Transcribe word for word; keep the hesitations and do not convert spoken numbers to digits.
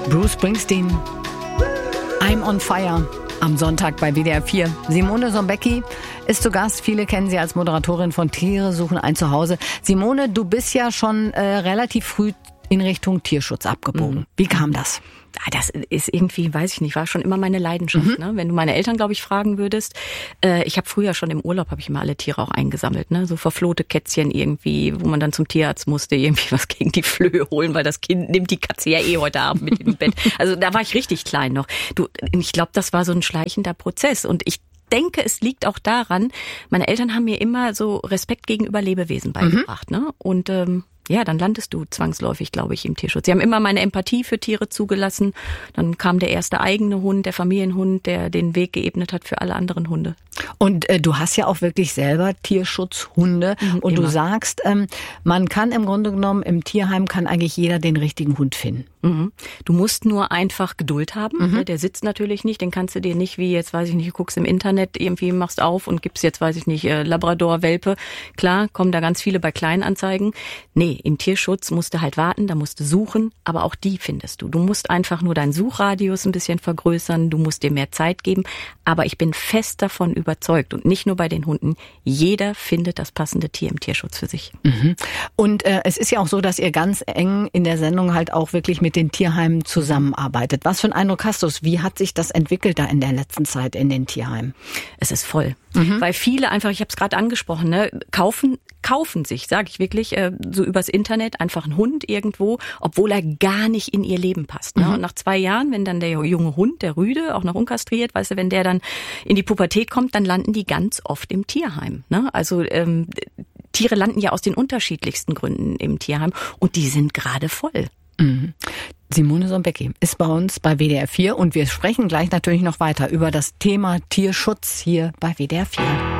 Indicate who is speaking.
Speaker 1: Bruce Springsteen, I'm on Fire, am Sonntag bei W D R vier. Simone Sonbecki ist zu Gast. Viele kennen sie als Moderatorin von Tiere suchen ein Zuhause. Simone, du bist ja schon äh, relativ früh in Richtung Tierschutz abgebogen. Mhm. Wie kam das?
Speaker 2: Das ist irgendwie, weiß ich nicht, war schon immer meine Leidenschaft. Mhm. Ne? Wenn du meine Eltern, glaube ich, fragen würdest, äh, ich habe früher schon im Urlaub, habe ich immer alle Tiere auch eingesammelt, ne? So verflohte Kätzchen irgendwie, wo man dann zum Tierarzt musste, irgendwie was gegen die Flöhe holen, weil das Kind nimmt die Katze ja eh heute Abend mit ins Bett. Also da war ich richtig klein noch. Du, ich glaube, das war so ein schleichender Prozess und ich denke, es liegt auch daran, meine Eltern haben mir immer so Respekt gegenüber Lebewesen beigebracht, mhm. ne? Und ähm, ja, dann landest du zwangsläufig, glaube ich, im Tierschutz. Sie haben immer meine Empathie für Tiere zugelassen. Dann kam der erste eigene Hund, der Familienhund, der den Weg geebnet hat für alle anderen Hunde.
Speaker 1: Und äh, du hast ja auch wirklich selber Tierschutzhunde. Mhm, und immer. Du sagst, ähm, man kann im Grunde genommen, im Tierheim kann eigentlich jeder den richtigen Hund finden.
Speaker 2: Mhm. Du musst nur einfach Geduld haben. Mhm. Der sitzt natürlich nicht, den kannst du dir nicht wie, jetzt weiß ich nicht, du guckst im Internet, irgendwie machst auf und gibst jetzt, weiß ich nicht, Labrador-Welpe. Klar, kommen da ganz viele bei Kleinanzeigen. Nee, im Tierschutz musst du halt warten, da musst du suchen, aber auch die findest du. Du musst einfach nur deinen Suchradius ein bisschen vergrößern, du musst dir mehr Zeit geben, aber ich bin fest davon überzeugt und nicht nur bei den Hunden, jeder findet das passende Tier im Tierschutz für sich.
Speaker 1: Mhm. Und äh, es ist ja auch so, dass ihr ganz eng in der Sendung halt auch wirklich mit den Tierheimen zusammenarbeitet. Was für einen Eindruck hast du? Wie hat sich das entwickelt da in der letzten Zeit in den Tierheimen?
Speaker 2: Es ist voll, mhm. weil viele einfach, ich habe es gerade angesprochen, ne, kaufen kaufen sich, sage ich wirklich, äh, so übers Internet einfach einen Hund irgendwo, obwohl er gar nicht in ihr Leben passt. Ne? Mhm. Und nach zwei Jahren, wenn dann der junge Hund, der Rüde, auch noch unkastriert, weißt du, wenn der dann in die Pubertät kommt, dann landen die ganz oft im Tierheim. Ne? Also ähm, Tiere landen ja aus den unterschiedlichsten Gründen im Tierheim und die sind gerade voll.
Speaker 1: Mhm. Simone Sonbecki ist bei uns bei W D R vier und wir sprechen gleich natürlich noch weiter über das Thema Tierschutz hier bei W D R vier.